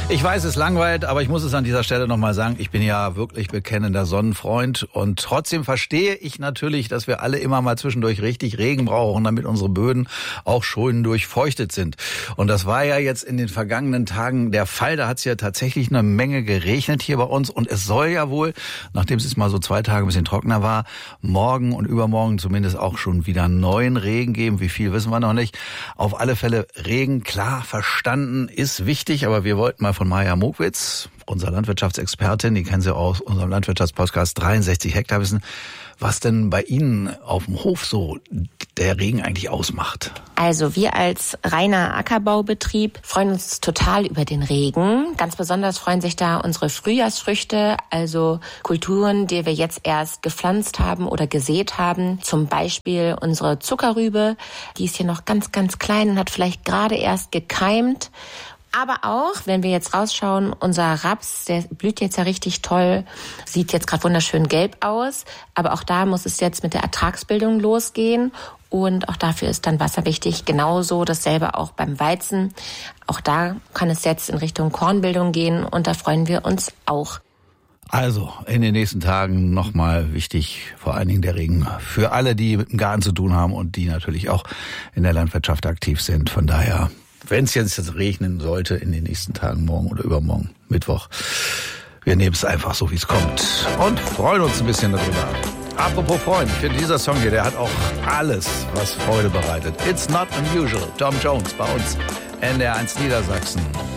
Ich weiß, es langweilt, aber ich muss es an dieser Stelle nochmal sagen, ich bin ja wirklich bekennender Sonnenfreund und trotzdem verstehe ich natürlich, dass wir alle immer mal zwischendurch richtig Regen brauchen, damit unsere Böden auch schön durchfeuchtet sind. Und das war ja jetzt in den vergangenen Tagen der Fall. Da hat es ja tatsächlich eine Menge geregnet hier bei uns und es soll ja wohl, nachdem es jetzt mal so 2 Tage ein bisschen trockener war, morgen und übermorgen zumindest auch schon wieder neuen Regen geben. Wie viel wissen wir noch nicht. Auf alle Fälle Regen, klar verstanden, ist wichtig, aber wir wollten mal von Maja Mokwitz, unserer Landwirtschaftsexpertin, die kennen Sie aus unserem Landwirtschaftspodcast 63 Hektar, wissen, was denn bei Ihnen auf dem Hof so der Regen eigentlich ausmacht. Also wir als reiner Ackerbaubetrieb freuen uns total über den Regen. Ganz besonders freuen sich da unsere Frühjahrsfrüchte, also Kulturen, die wir jetzt erst gepflanzt haben oder gesät haben. Zum Beispiel unsere Zuckerrübe, die ist hier noch ganz, ganz klein und hat vielleicht gerade erst gekeimt. Aber auch, wenn wir jetzt rausschauen, unser Raps, der blüht jetzt ja richtig toll, sieht jetzt gerade wunderschön gelb aus. Aber auch da muss es jetzt mit der Ertragsbildung losgehen. Und auch dafür ist dann Wasser wichtig. Genauso dasselbe auch beim Weizen. Auch da kann es jetzt in Richtung Kornbildung gehen und da freuen wir uns auch. Also in den nächsten Tagen nochmal wichtig, vor allen Dingen der Regen für alle, die mit dem Garten zu tun haben und die natürlich auch in der Landwirtschaft aktiv sind. Von daher, wenn es jetzt regnen sollte in den nächsten Tagen, morgen oder übermorgen, Mittwoch, wir nehmen es einfach so, wie es kommt und freuen uns ein bisschen darüber. Apropos Freuen, ich finde dieser Song hier, der hat auch alles, was Freude bereitet. It's not unusual. Tom Jones bei uns, NDR 1 Niedersachsen.